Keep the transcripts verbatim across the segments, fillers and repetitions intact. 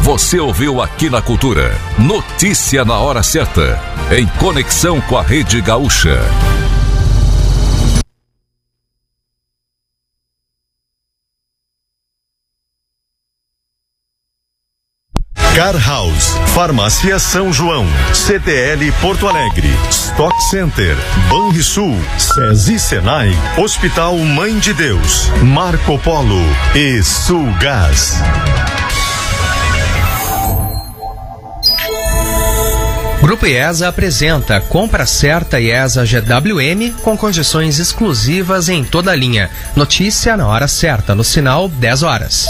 Você ouviu aqui na Cultura. Notícia na hora certa. Em conexão com a Rede Gaúcha. Car House, Farmácia São João, C T L Porto Alegre, Stock Center, Banrisul, SESI Senai, Hospital Mãe de Deus, Marco Polo e Sulgás. Grupo IESA apresenta Compra Certa IESA G W M com condições exclusivas em toda a linha. Notícia na hora certa, no sinal dez horas.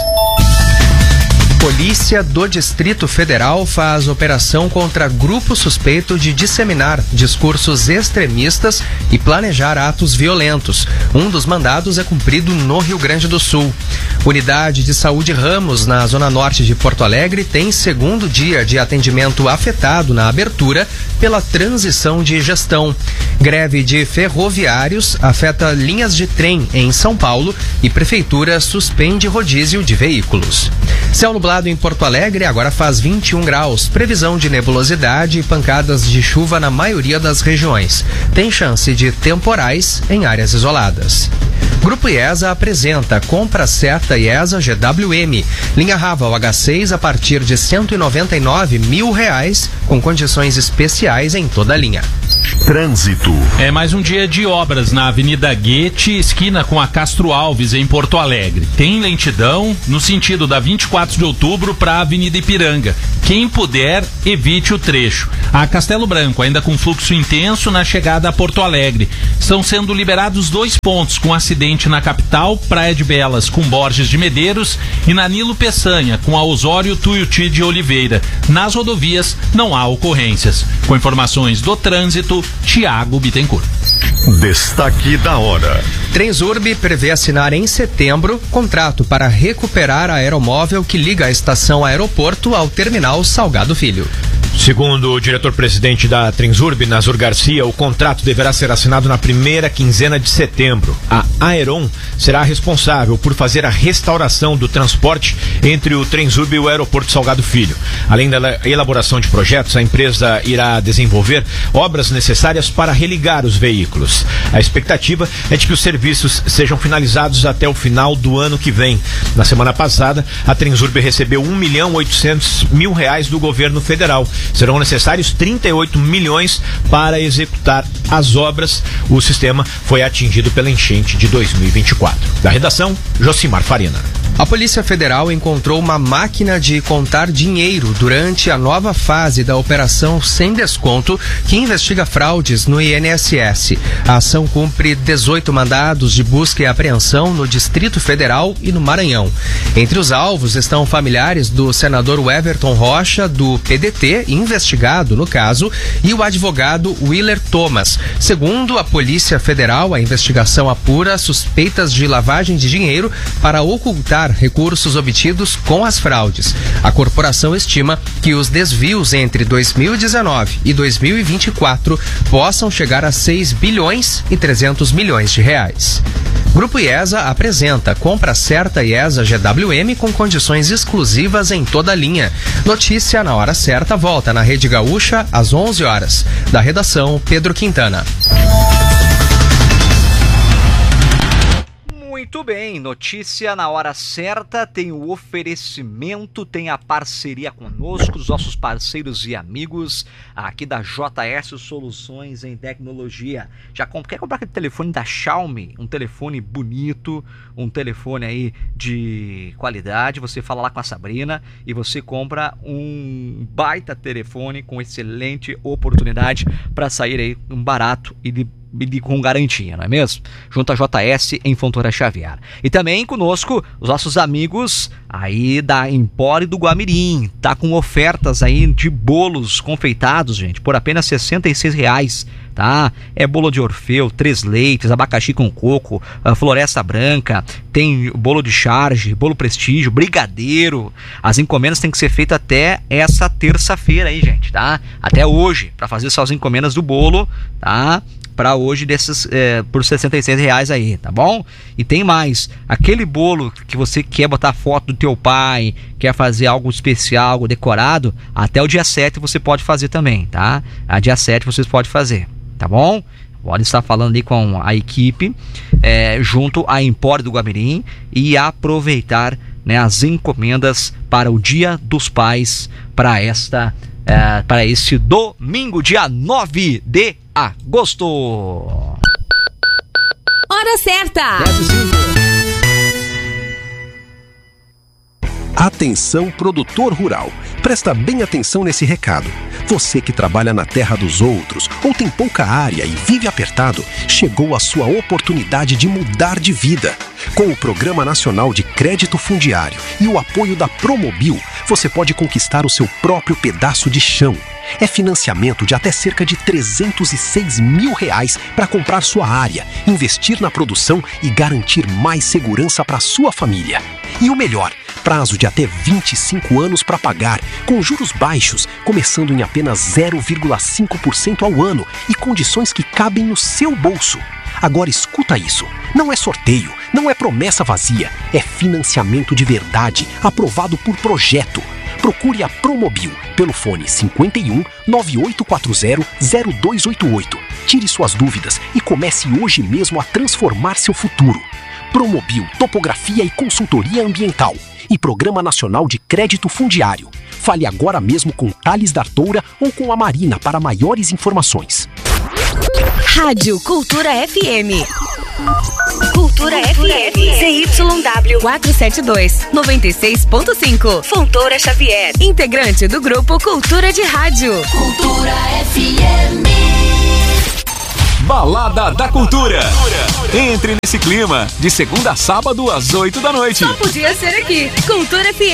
Polícia do Distrito Federal faz operação contra grupo suspeito de disseminar discursos extremistas e planejar atos violentos. Um dos mandados é cumprido no Rio Grande do Sul. Unidade de Saúde Ramos, na zona norte de Porto Alegre, tem segundo dia de atendimento afetado na abertura pela transição de gestão. Greve de ferroviários afeta linhas de trem em São Paulo e Prefeitura suspende rodízio de veículos. Céu nublado em Porto Alegre, agora faz vinte e um graus. Previsão de nebulosidade e pancadas de chuva na maioria das regiões. Tem chance de temporais em áreas isoladas. Grupo IESA apresenta Compra Certa IESA G W M. Linha Raval H seis a partir de cento e noventa e nove mil reais, com condições especiais em toda a linha. Trânsito. É mais um dia de obras na Avenida Goethe, esquina com a Castro Alves, em Porto Alegre. Tem lentidão no sentido da vinte e quatro de outubro para a Avenida Ipiranga. Quem puder, evite o trecho. A Castelo Branco, ainda com fluxo intenso na chegada a Porto Alegre. Estão sendo liberados dois pontos com acidente na capital, Praia de Belas com Borges de Medeiros e na Nilo Peçanha com a Osório Tuiuti de Oliveira. Nas rodovias não há ocorrências. Com informações do trânsito, Tiago Bittencourt. Destaque da hora. Transurb prevê assinar em setembro contrato para recuperar a aeromóvel que liga a estação aeroporto ao terminal Salgado Filho. Segundo o diretor-presidente da Transurb, Nazor Garcia, o contrato deverá ser assinado na primeira quinzena de setembro. A Aeron será responsável por fazer a restauração do transporte entre o Transurb e o aeroporto Salgado Filho. Além da elaboração de projetos, a empresa irá desenvolver obras necessárias para religar os veículos. A expectativa é de que os serviços sejam finalizados até o final do ano que vem. Na semana passada, a Transurb recebeu um milhão e oitocentos mil reais do governo federal. Serão necessários trinta e oito milhões para executar as obras. O sistema foi atingido pela enchente de dois mil e vinte e quatro. Da redação, Josimar Farina. A Polícia Federal encontrou uma máquina de contar dinheiro durante a nova fase da Operação Sem Desconto, que investiga fraudes no I N S S. A ação cumpre dezoito mandados de busca e apreensão no Distrito Federal e no Maranhão. Entre os alvos estão familiares do senador Everton Rocha, do P D T, investigado no caso, e o advogado Willer Thomas. Segundo a Polícia Federal, a investigação apura suspeitas de lavagem de dinheiro para ocultar recursos obtidos com as fraudes. A corporação estima que os desvios entre dois mil e dezenove e dois mil e vinte e quatro possam chegar a seis bilhões e trezentos milhões de reais. Grupo IESA apresenta Compra Certa IESA G W M com condições exclusivas em toda a linha. Notícia na hora certa volta na Rede Gaúcha às onze horas. Da redação, Pedro Quintana. Muito bem, notícia na hora certa, tem o oferecimento, tem a parceria conosco, os nossos parceiros e amigos aqui da J S Soluções em Tecnologia. Já quer comprar aquele telefone da Xiaomi, um telefone bonito, um telefone aí de qualidade, você fala lá com a Sabrina e você compra um baita telefone com excelente oportunidade para sair aí um barato e de com garantia, não é mesmo? Junto a J S em Fontoura Xavier. E também conosco os nossos amigos aí da Empório do Guamirim. Tá com ofertas aí de bolos confeitados, gente, por apenas sessenta e seis reais, tá? É bolo de Orfeu, três leites, abacaxi com coco, floresta branca, tem bolo de charge, bolo prestígio, brigadeiro. As encomendas têm que ser feitas até essa terça-feira aí, gente, tá? Até hoje, para fazer suas encomendas do bolo, tá? para hoje desses é, por sessenta e seis reais aí, tá bom? E tem mais, aquele bolo que você quer botar foto do teu pai, quer fazer algo especial, algo decorado, até o dia sete você pode fazer também, tá? A dia sete vocês podem fazer, tá bom? Pode estar falando aí com a equipe é, junto à Empório do Guamirim e aproveitar, né, as encomendas para o Dia dos Pais para esta é, para este domingo, dia nove de agosto. Hora certa. Atenção, produtor rural. Presta bem atenção nesse recado. Você que trabalha na terra dos outros ou tem pouca área e vive apertado, chegou a sua oportunidade de mudar de vida. Com o Programa Nacional de Crédito Fundiário e o apoio da Promobil, você pode conquistar o seu próprio pedaço de chão. É financiamento de até cerca de trezentos e seis mil reais para comprar sua área, investir na produção e garantir mais segurança para sua família. E o melhor, prazo de até vinte e cinco anos para pagar, com juros baixos, começando em apenas zero vírgula cinco por cento ao ano e condições que cabem no seu bolso. Agora escuta isso, não é sorteio, não é promessa vazia, é financiamento de verdade, aprovado por projeto. Procure a Promobil pelo fone cinquenta e um, nove oito quatro zero, zero dois oito oito. Tire suas dúvidas e comece hoje mesmo a transformar seu futuro. Promobil Topografia e Consultoria Ambiental e Programa Nacional de Crédito Fundiário. Fale agora mesmo com Thales D'Artoura ou com a Marina para maiores informações. Rádio Cultura F M. Cultura F M. C Y W quatrocentos e setenta e dois, noventa e seis ponto cinco. Fontoura Xavier. Integrante do grupo Cultura de Rádio. Cultura F M. Balada da Cultura. Entre nesse clima, de segunda a sábado às oito da noite. Só podia ser aqui. Cultura F M.